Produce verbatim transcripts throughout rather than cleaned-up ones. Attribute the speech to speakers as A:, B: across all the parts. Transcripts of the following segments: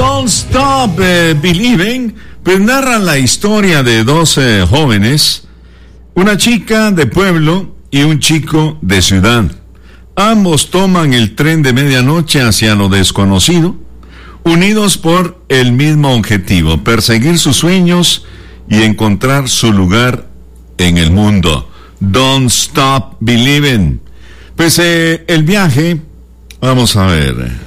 A: Don't Stop eh, Believing, pues narran la historia de dos eh, jóvenes, una chica de pueblo y un chico de ciudad. Ambos toman el tren de medianoche hacia lo desconocido, unidos por el mismo objetivo: perseguir sus sueños y encontrar su lugar en el mundo. Don't Stop Believing. Pues eh, el viaje, vamos a ver.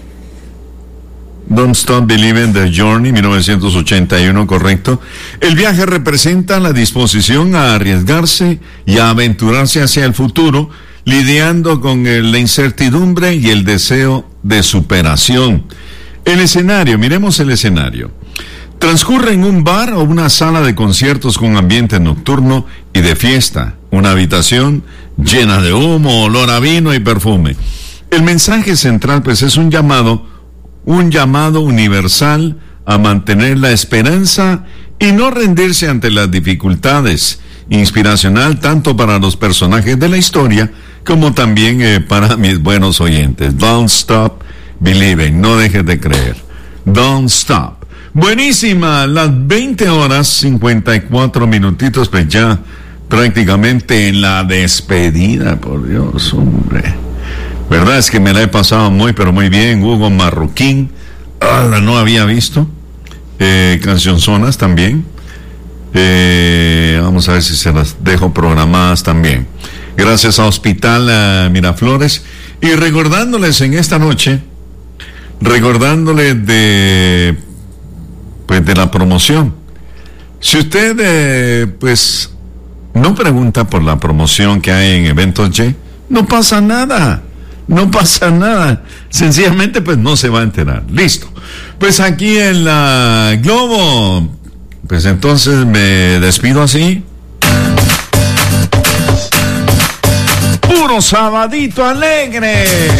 A: Don't Stop Believing, The Journey, mil novecientos ochenta y uno, correcto. El viaje representa la disposición a arriesgarse y a aventurarse hacia el futuro, lidiando con la incertidumbre y el deseo de superación. El escenario, miremos el escenario. Transcurre en un bar o una sala de conciertos con ambiente nocturno y de fiesta. Una habitación llena de humo, olor a vino y perfume. El mensaje central, pues, es un llamado, un llamado universal a mantener la esperanza y no rendirse ante las dificultades. Inspiracional tanto para los personajes de la historia como también eh, para mis buenos oyentes. Don't Stop Believing, no dejes de creer. Don't Stop. Buenísima, las veinte horas cincuenta y cuatro minutitos, pues ya prácticamente en la despedida, por Dios, hombre. Verdad es que me la he pasado muy, pero muy bien. Hugo Marroquín, ah, no había visto. Eh, cancionzonas también. Eh, vamos a ver si se las dejo programadas también. Gracias a Hospital uh, Miraflores. Y recordándoles en esta noche, recordándoles de... pues de la promoción. Si usted eh, pues no pregunta por la promoción que hay en Eventos Y, no pasa nada, no pasa nada, sencillamente pues no se va a enterar. Listo, pues aquí en la Globo, pues entonces me despido así. Puro sabadito alegre.